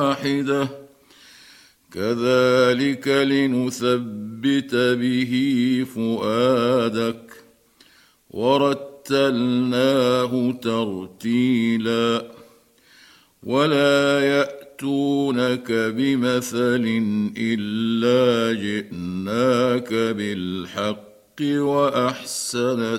واحدة كذلك لنثبت به فؤادك ورتلناه ترتيلا ولا يأتونك بمثل إلا جئناك بالحق وأحسن